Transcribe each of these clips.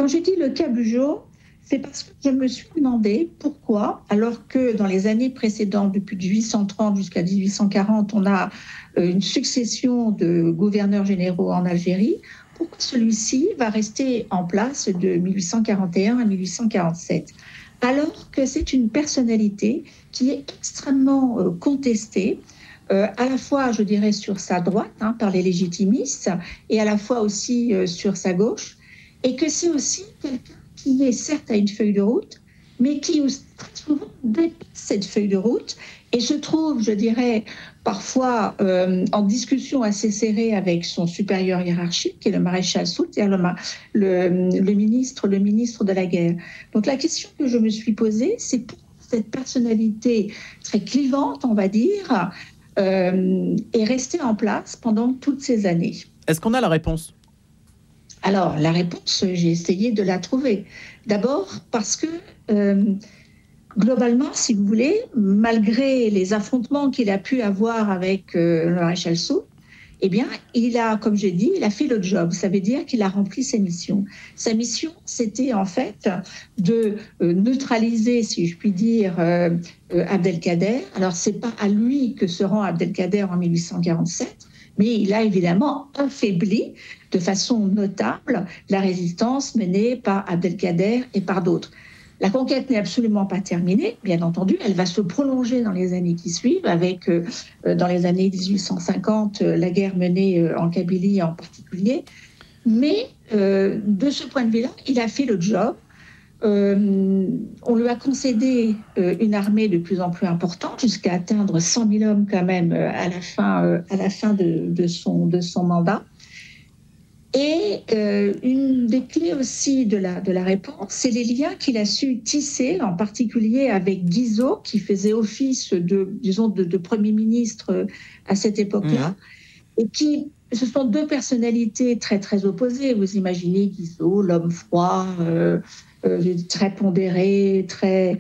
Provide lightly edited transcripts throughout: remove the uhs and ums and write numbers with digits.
quand j'ai dit le cas Bugeaud, c'est parce que je me suis demandé pourquoi, alors que dans les années précédentes, depuis 1830 jusqu'à 1840, on a une succession de gouverneurs généraux en Algérie, pourquoi celui-ci va rester en place de 1841 à 1847, alors que c'est une personnalité qui est extrêmement contestée, à la fois, je dirais, sur sa droite, par les légitimistes, et à la fois aussi sur sa gauche, et que c'est aussi quelqu'un qui est certes à une feuille de route, mais qui très souvent dépasse cette feuille de route et se trouve, je dirais, parfois en discussion assez serrée avec son supérieur hiérarchique, qui est le maréchal Soult, c'est-à-dire le ministre de la guerre. Donc la question que je me suis posée, c'est pourquoi cette personnalité très clivante, on va dire, est restée en place pendant toutes ces années. Est-ce qu'on a la réponse ? Alors, la réponse, j'ai essayé de la trouver. D'abord parce que, globalement, si vous voulez, malgré les affrontements qu'il a pu avoir avec le maréchal Soult, eh bien, il a, comme j'ai dit, il a fait le job. Ça veut dire qu'il a rempli sa mission. Sa mission, c'était en fait de neutraliser, si je puis dire, Abdelkader. Alors, c'est pas à lui que se rend Abdelkader en 1847, mais il a évidemment affaibli de façon notable la résistance menée par Abdelkader et par d'autres. La conquête n'est absolument pas terminée, bien entendu, elle va se prolonger dans les années qui suivent, avec, dans les années 1850, la guerre menée en Kabylie en particulier. Mais de ce point de vue-là, il a fait le job. On lui a concédé une armée de plus en plus importante, jusqu'à atteindre 100 000 hommes quand même à la fin de son mandat. Et une des clés aussi de la réponse, c'est les liens qu'il a su tisser, en particulier avec Guizot, qui faisait office de Premier ministre à cette époque-là, et qui, ce sont deux personnalités très, très opposées. Vous imaginez Guizot, l'homme froid, très pondéré, très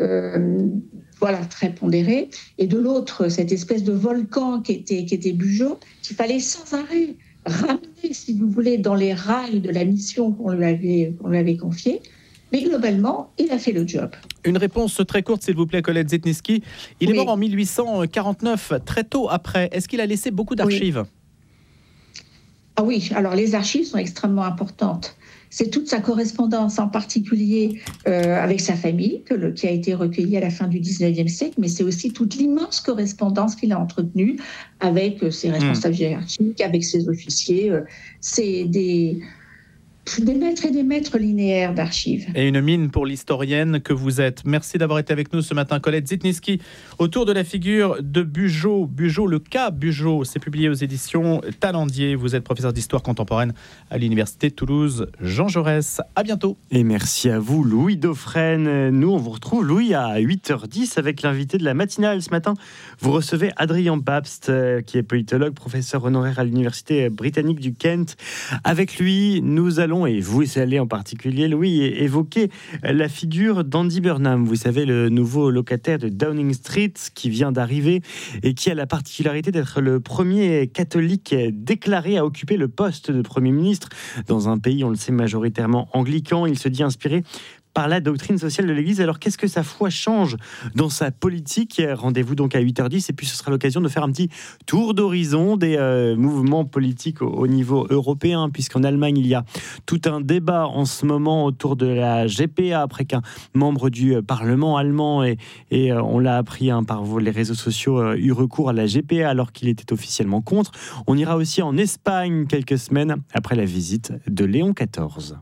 pondéré, et de l'autre, cette espèce de volcan qui était Bugeaud, qu'il fallait sans arrêt ramener, si vous voulez, dans les rails de la mission qu'on lui avait confiée. Mais globalement, il a fait le job. Une réponse très courte, s'il vous plaît, Colette Zitniski. Il est mort en 1849, très tôt après. Est-ce qu'il a laissé beaucoup d'archives ? Ah oui, alors les archives sont extrêmement importantes. C'est toute sa correspondance, en particulier avec sa famille, qui a été recueillie à la fin du 19e siècle, mais c'est aussi toute l'immense correspondance qu'il a entretenue avec ses responsables hiérarchiques, avec ses officiers. C'est des maîtres et des maîtres linéaires d'archives. Et une mine pour l'historienne que vous êtes. Merci d'avoir été avec nous ce matin, Colette Zitniski, autour de la figure de Bugeaud. Bugeaud, le cas Bugeaud, c'est publié aux éditions Talendier. Vous êtes professeur d'histoire contemporaine à l'université Toulouse Jean Jaurès. À bientôt. Et merci à vous, Louis Dauphren. Nous, on vous retrouve, Louis, à 8h10 avec l'invité de la matinale. Ce matin, vous recevez Adrien Pabst, qui est politologue, professeur honoraire à l'université britannique du Kent. Avec lui, nous allons, et vous allez en particulier, Louis, évoquer la figure d'Andy Burnham. Vous savez, le nouveau locataire de Downing Street qui vient d'arriver et qui a la particularité d'être le premier catholique déclaré à occuper le poste de Premier ministre dans un pays, on le sait, majoritairement anglican. Il se dit inspiré par la doctrine sociale de l'Église. Alors, qu'est-ce que sa foi change dans sa politique ? Rendez-vous donc à 8h10 et puis ce sera l'occasion de faire un petit tour d'horizon des mouvements politiques au niveau européen, puisqu'en Allemagne, il y a tout un débat en ce moment autour de la GPA, après qu'un membre du Parlement allemand, et on l'a appris par les réseaux sociaux, eut recours à la GPA alors qu'il était officiellement contre. On ira aussi en Espagne quelques semaines après la visite de Léon XIV.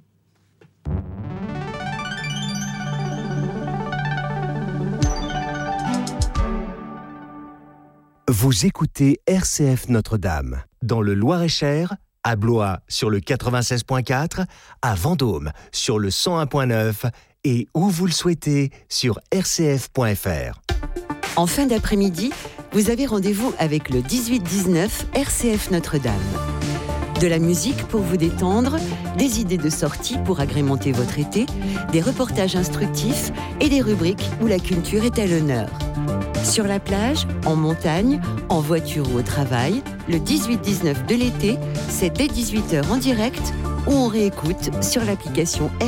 Vous écoutez RCF Notre-Dame, dans le Loir-et-Cher, à Blois sur le 96.4, à Vendôme sur le 101.9 et où vous le souhaitez sur rcf.fr. En fin d'après-midi, vous avez rendez-vous avec le 18-19 RCF Notre-Dame. De la musique pour vous détendre, des idées de sortie pour agrémenter votre été, des reportages instructifs et des rubriques où la culture est à l'honneur. Sur la plage, en montagne, en voiture ou au travail, le 18-19 de l'été, c'est dès 18h en direct ou on réécoute sur l'application